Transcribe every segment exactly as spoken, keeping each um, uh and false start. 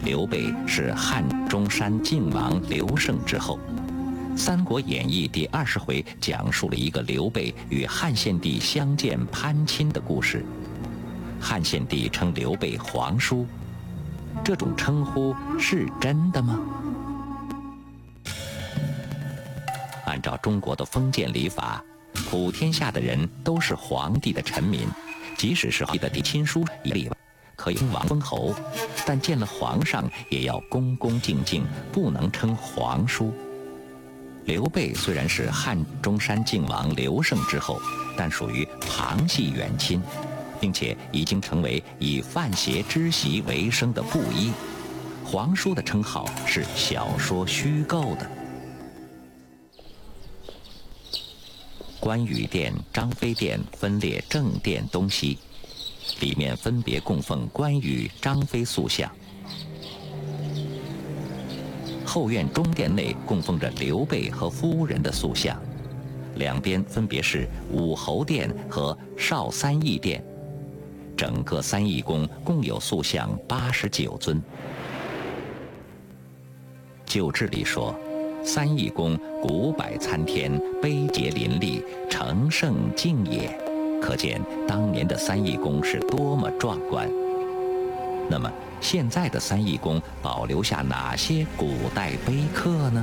刘备是汉中山靖王刘胜之后。《三国演义》第二十回讲述了一个刘备与汉献帝相见攀亲的故事。汉献帝称刘备皇叔，这种称呼是真的吗？按照中国的封建礼法，普天下的人都是皇帝的臣民，即使是皇帝的亲叔也例外，可以封王封侯，但见了皇上也要恭恭敬敬，不能称皇叔。刘备虽然是汉中山靖王刘胜之后，但属于旁系远亲，并且已经成为以范邪之媳为生的布衣。皇叔的称号是小说虚构的。关羽殿、张飞殿分列正殿东西，里面分别供奉关羽、张飞塑像。后院中殿内供奉着刘备和夫人的塑像，两边分别是武侯殿和少三义殿。整个三义宫共有塑像八十九尊。旧志里说，三义宫古柏参天，碑碣林立，成圣境也，可见当年的三义宫是多么壮观。那么现在的三义宫保留下哪些古代碑刻呢？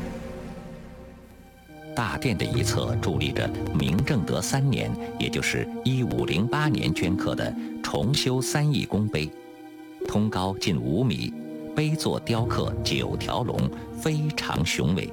大殿的一侧伫立着明正德三年，也就是一五零八年镌刻的重修三义宫碑，通高近五米，碑座雕刻九条龙，非常雄伟。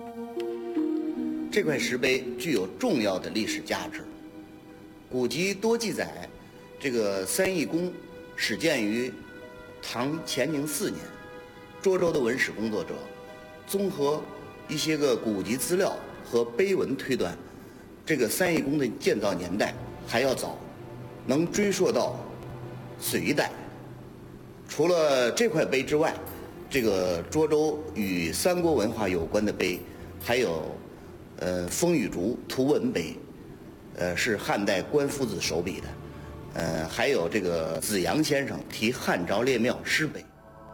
这块石碑具有重要的历史价值。古籍多记载，这个三义宫始建于唐乾宁四年。涿州的文史工作者综合一些个古籍资料和碑文推断，这个三义宫的建造年代还要早，能追溯到隋代。除了这块碑之外，这个涿州与三国文化有关的碑还有呃风雨竹图文碑，呃是汉代关夫子手笔的，呃还有这个子阳先生题汉昭烈庙诗碑。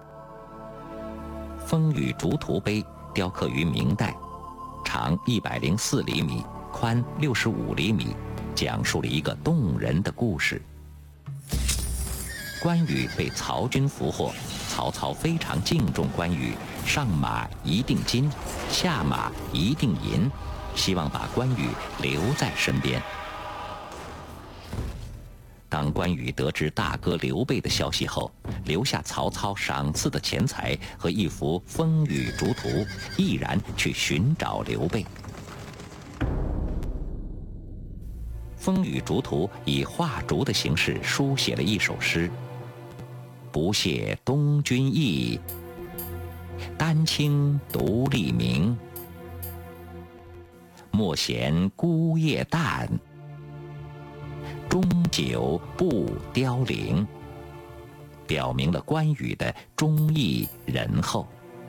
风雨竹图碑雕刻于明代，长一百零四厘米，宽六十五厘米，讲述了一个动人的故事。关羽被曹军俘获，曹操非常敬重关羽，上马一锭金，下马一锭银，希望把关羽留在身边。当关羽得知大哥刘备的消息后，留下曹操赏赐的钱财和一幅风雨竹图，毅然去寻找刘备。风雨竹图以画竹的形式书写了一首诗：不谢东君意，丹青独立明。莫嫌孤夜淡，终究不凋零。表明了关羽的忠义仁厚。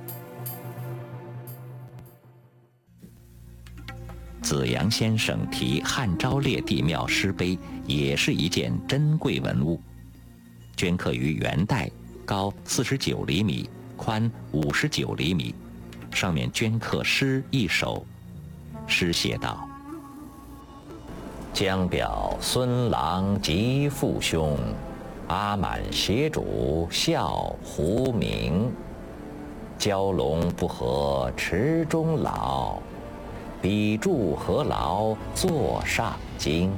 子阳先生题汉昭烈帝庙诗碑，也是一件珍贵文物，镌刻于元代，高四十九厘米，宽五十九厘米，上面镌刻诗一首。诗写道：江表孙郎及父兄，阿满协主孝胡明。蛟龙不合池中老，笔助何劳座上京。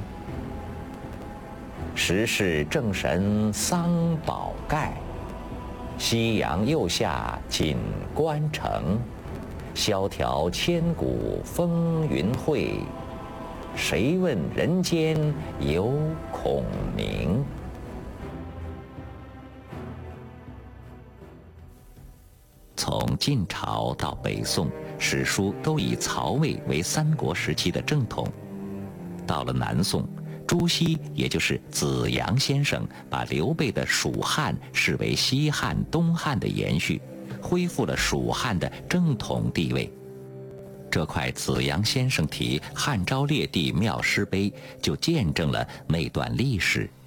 时是正神丧宝盖，夕阳右下锦官城。萧条千古风云会，谁问人间有孔明？从晋朝到北宋，史书都以曹魏为三国时期的正统。到了南宋，朱熹也就是子阳先生，把刘备的蜀汉视为西汉、东汉的延续，恢复了蜀汉的正统地位。这块子阳先生题汉昭烈帝庙诗碑，就见证了那段历史。